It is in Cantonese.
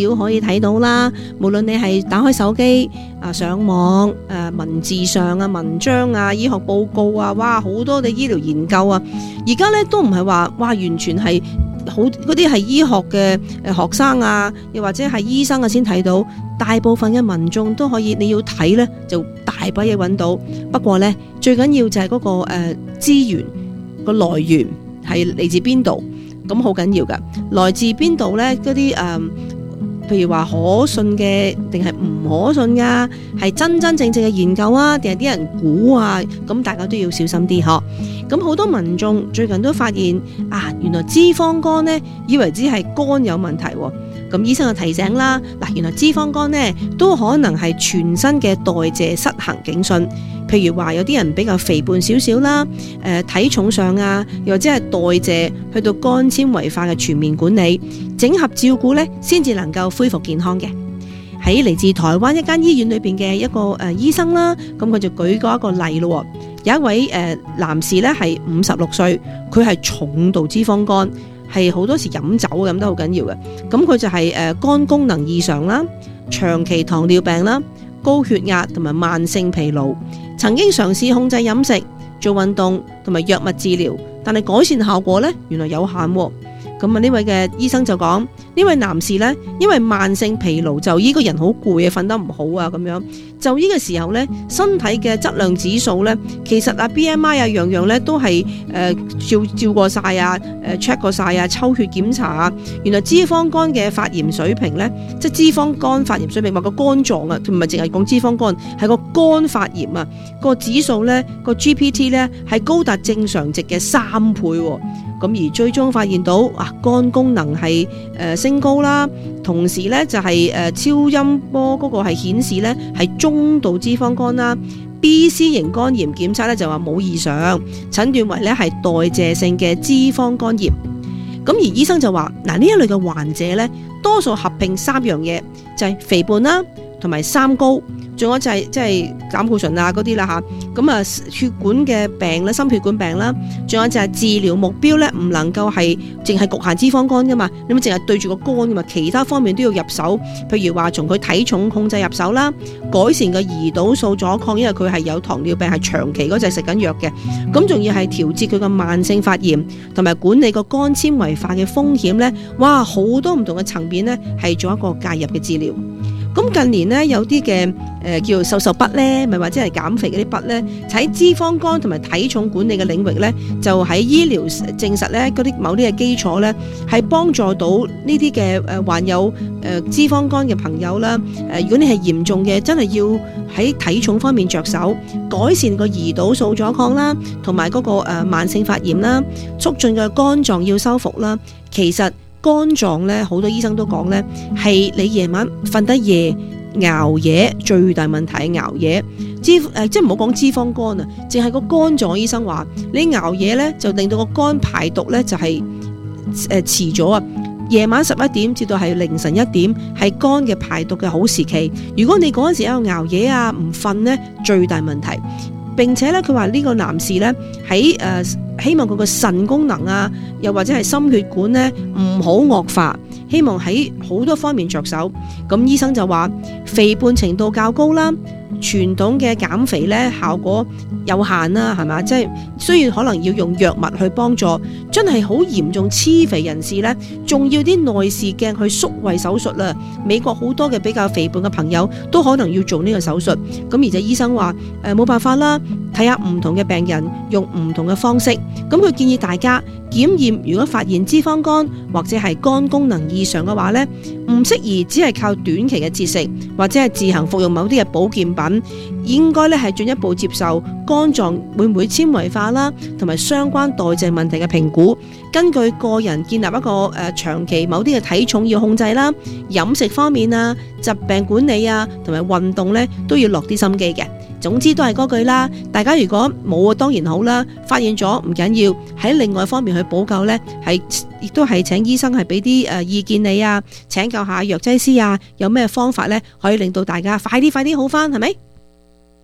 可以睇到啦，無論你係打開手機上網文字上文章醫學報告哇好多嘅醫療研究而家咧都唔係話哇完全係好嗰啲係醫學嘅學生又或者係醫生先睇到，大部分嘅民眾都可以，你要睇咧就大把嘢揾到。不過咧最緊要就係嗰個資源個來源係嚟自邊度，咁好緊要噶。來自邊度咧嗰啲譬如話可信嘅定係唔可信噶，係真真正正嘅研究定係啲人估咁大家都要小心啲嗬。咁好多民眾最近都發現原來脂肪肝呢，以為只係肝有問題咁醫生就提醒啦，原來脂肪肝呢都可能係全身嘅代謝失衡警訊。譬如話有啲人比較肥胖少少啦，體重上又或者係代謝去到肝纖維化嘅全面管理，整合照顧呢先至能夠恢復健康嘅。喺嚟自台灣一間醫院裏邊嘅一個醫生啦，咁佢就舉過一個例咯。有一位男士呢係56歲，佢係重度脂肪肝，係好多時飲酒飲得好緊要嘅。咁佢就係肝功能異常啦，長期糖尿病啦，高血壓同埋慢性疲勞，曾經嘗試控制飲食、做運動同埋藥物治療，但係改善效果呢原來有限。咁呢位嘅醫生就講，呢位男士呢，因為慢性疲勞，就呢個人好攰瞓得唔好咁樣，就呢個時候呢，身體嘅質量指數呢，其實BMI樣樣呢都係照過晒check 過晒抽血檢查原來脂肪肝嘅發炎水平呢，即係脂肪肝發炎水平或個肝臟唔係淨係講脂肪肝，係個肝發炎個指數呢，個 GPT 呢係高達正常值嘅3倍咁而最終發現到肝功能係升高啦，同時咧就係超音波嗰個係顯示咧係中度脂肪肝啦。BC 型肝炎檢測咧就話冇異常，診斷為咧係代謝性嘅脂肪肝炎。咁而醫生就話呢一類嘅患者咧，多數合併3樣嘢，就係肥胖啦，同埋三高。仲有就係即係膽固醇嗰啲啦吓，咁血管嘅病啦，心血管病啦，仲有就係治療目標咧，唔能夠係淨係局限脂肪肝噶嘛，你咪淨係對住個肝噶嘛，其他方面都要入手，譬如話從佢體重控制入手啦，改善個胰島素阻抗，因為佢係有糖尿病，係長期嗰隻食緊藥嘅，咁仲要係調節佢個慢性發炎，同埋管理個肝纖維化嘅風險咧，哇，好多唔同嘅層面咧，係做一個介入嘅治療。咁近年咧有啲嘅叫做瘦筆咧，咪或者係減肥嗰啲筆咧，喺脂肪肝同埋體重管理嘅領域咧，就喺醫療證實咧嗰啲某啲嘅基礎咧，係幫助到呢啲嘅患有脂肪肝嘅朋友啦。如果你係嚴重嘅，真係要喺體重方面着手，改善個胰島素阻抗啦，同埋嗰個慢性發炎啦，促進個肝臟要修復啦。其實肝臟咧，好多醫生都講咧，係你夜晚瞓得夜、熬夜最大問題係熬夜。即係唔好講脂肪肝淨係個肝臟，醫生話你熬夜咧就令到個肝排毒咧就係遲咗夜晚11點至到係凌晨1點係肝嘅排毒嘅好時期。如果你嗰陣時喺度熬夜唔瞓咧，最大問題。並且咧，佢話呢個男士咧喺希望佢個腎功能又或者係心血管咧唔好惡化，希望喺好多方面着手。咁醫生就話肥胖程度較高啦，傳統嘅減肥咧效果有限啦，係嘛？即係需要可能要用藥物去幫助。真係好嚴重黐肥人士咧，仲要啲內視鏡去縮胃手術啦。美國好多嘅比較肥胖嘅朋友都可能要做呢個手術。咁而且醫生話冇辦法啦，睇下唔同嘅病人用唔同嘅方式。咁佢建議大家檢驗，如果發現脂肪肝或者係肝功能異常嘅話呢，唔適宜只係靠短期嘅節食或者係自行服用某啲嘅保健品，應該咧係進一步接受肝臟會唔會纖維化啦，同埋相關代謝問題嘅評估。根據個人建立一個長期某啲嘅體重要控制啦，飲食方面疾病管理同埋運動咧都要落啲心機嘅。總之都係嗰句啦，大家如果冇當然好啦，發現咗唔緊要，喺另外方面去補救呢，亦都係請醫生係俾啲意見你請教下藥劑師有咩方法呢，可以令到大家快啲好返，係咪？